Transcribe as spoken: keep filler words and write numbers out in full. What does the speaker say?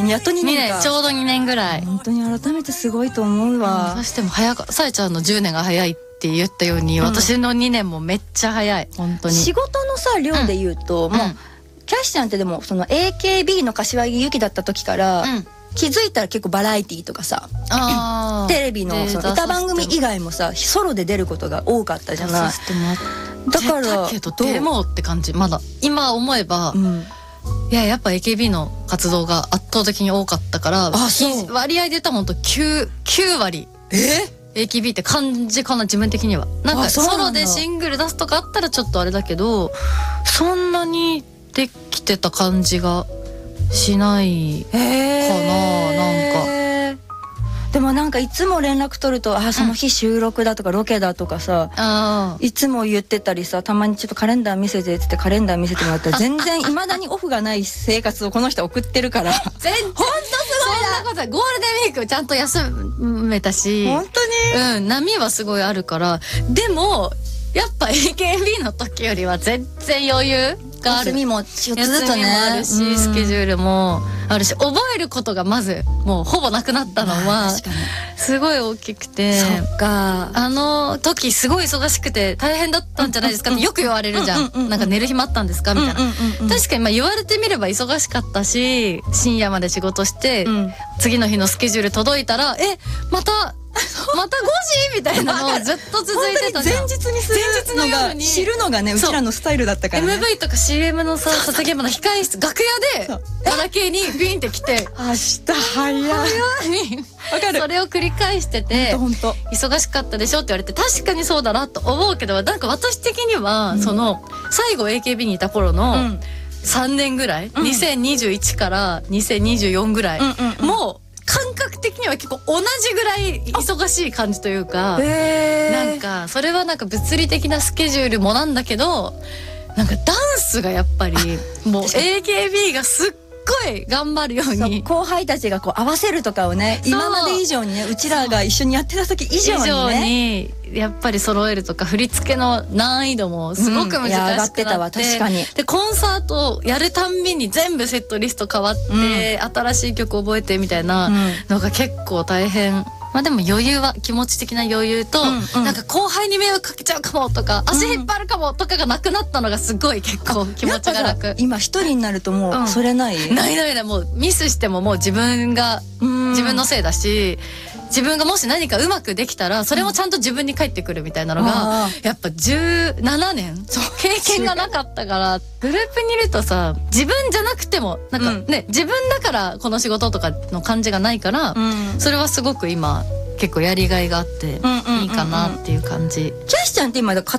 やっとにねんか。 にねんちょうどにねんぐらい。 本当に改めてすごいと思うわ。 そしても早かさえちゃんのじゅうねんが早いって言ったように、うん、私のにねんもめっちゃ早い本当に。 仕事のさ量で言うと、うん、もう、うん、キャッシュちゃんってでもその エーケービー の柏木由紀だった時から、うん、気づいたら結構バラエティーとかさ、あテレビ の, その歌番組以外もさソロで出ることが多かったじゃない。だからけどでもって感じ。まだ今思えば、うん、いややっぱ エーケービー の活動が圧倒的に多かったから、あ割合で言ったらほんと 9, きゅう割。 えエーケービー って感じかな自分的には。なんかソロでシングル出すとかあったらちょっとあれだけど、そんなにできてた感じがしないかな。なんかでもなんかいつも連絡取ると、あその日収録だとかロケだとかさ、うん、いつも言ってたりさ、たまにちょっとカレンダー見せてっつってカレンダー見せてもらったら全然いまだにオフがない生活をこの人送ってるから全然ほんとすごいな。そんなことゴールデンウィークちゃんと休めたし、 本当にうん波はすごいあるから。でもやっぱ エーケービー の時よりは全然余裕がある。 休みもちょっとずつねあるし、スケジュールもあるし、覚えることがまずもうほぼなくなったのはすごい大きくて、 そっかあの時すごい忙しくて大変だったんじゃないですかってよく言われるじゃん。なんか寝る暇あったんですかみたいな。確かにまあ言われてみれば忙しかったし、深夜まで仕事して、うん、次の日のスケジュール届いたらえまたまたごじみたいなのをずっと続いてたじゃん。 前日にするのが知るのがねうちらのスタイルだったからね。 エムブイ とか シーエム のさ撮影現場の控え室楽屋でガラケーにビンって来て明日早いわかる。それを繰り返しててほんと忙しかったでしょって言われて、確かにそうだなと思うけど、なんか私的には、うん、その最後 エーケービー にいた頃の、うんさんねんぐらい、うん、にせんにじゅういちからにせんにじゅうよんぐらい、うんうんうん、もう感覚的には結構同じぐらい忙しい感じというか、なんかそれはなんか物理的なスケジュールもなんだけど、なんかダンスがやっぱりもう エーケービー がすっごい頑張るように、 後輩たちがこう合わせるとかをね今まで以上にねうちらが一緒にやってた時以上にね以上にやっぱり揃えるとか、振り付けの難易度もすごく難しくなって、うん、上がってたわ確かに。でコンサートをやるたんびに全部セットリスト変わって、うん、新しい曲覚えてみたいなのが結構大変。まあでも余裕は気持ち的な余裕と、うんうん、なんか後輩に迷惑かけちゃうかもとか、足引っ張るかもとかがなくなったのがすごい結構気持ちが楽。 今一人になるともうそれない、 うん、ないないない。もうミスしてももう自分が自分のせいだし、自分がもし何かうまくできたらそれもちゃんと自分に返ってくるみたいなのが、うん、やっぱじゅうななねん経験がなかったから、グループにいるとさ自分じゃなくてもなんかね、うん、自分だからこの仕事とかの感じがないから、うん、それはすごく今結構やりがいがあっていいかなっていう感じ。 キャシちゃんって今